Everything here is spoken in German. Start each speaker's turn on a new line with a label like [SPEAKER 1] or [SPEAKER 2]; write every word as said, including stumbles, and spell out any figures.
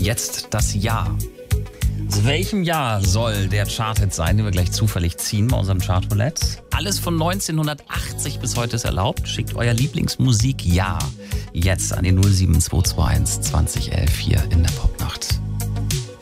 [SPEAKER 1] jetzt das Jahr. Aus welchem Jahr soll der Charthit sein, den wir gleich zufällig ziehen bei unserem Chartroulette? Alles von neunzehnhundertachtzig bis heute ist erlaubt. Schickt euer Lieblingsmusik-Jahr jetzt an die null sieben zwei zwei eins zwanzig elf hier in der Popnacht.